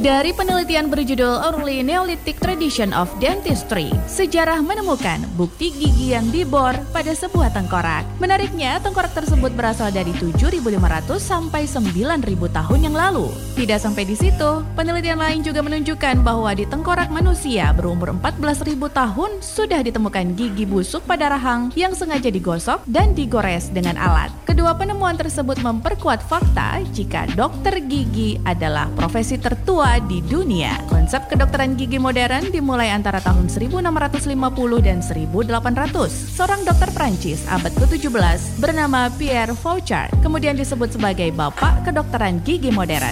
Dari penelitian berjudul Early Neolithic Tradition of Dentistry, sejarah menemukan bukti gigi yang dibor pada sebuah tengkorak. Menariknya, tengkorak tersebut berasal dari 7.500 sampai 9.000 tahun yang lalu. Tidak sampai di situ, penelitian lain juga menunjukkan bahwa di tengkorak manusia berumur 14.000 tahun sudah ditemukan gigi busuk pada rahang yang sengaja digosok dan digores dengan alat. Kedua penemuan tersebut memperkuat fakta jika dokter gigi adalah profesi tertua di dunia. Konsep kedokteran gigi modern dimulai antara tahun 1650 dan 1800. Seorang dokter Prancis abad ke-17 bernama Pierre Fauchard kemudian disebut sebagai bapak kedokteran gigi modern.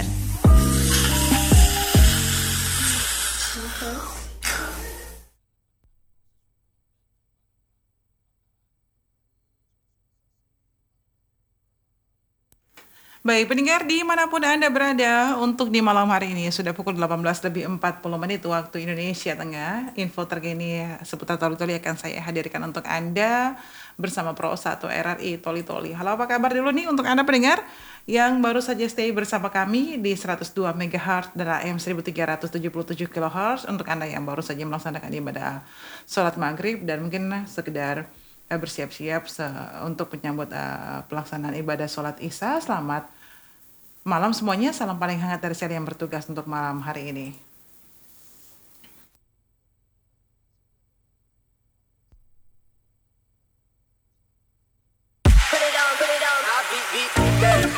Baik, pendengar dimanapun Anda berada, untuk di malam hari ini sudah pukul 18:40 waktu Indonesia Tengah. Info terkini seputar Toli-Toli akan saya hadirkan untuk Anda bersama Pro 1 RRI Toli-Toli. Halo, apa kabar dulu nih untuk Anda pendengar yang baru saja stay bersama kami di 102 MHz dan AM 1377 kHz. Untuk Anda yang baru saja melaksanakan ibadah sholat maghrib dan mungkin sekedar bersiap-siap untuk menyambut pelaksanaan ibadah sholat isya. Selamat malam semuanya, salam paling hangat dari saya yang bertugas untuk malam hari ini.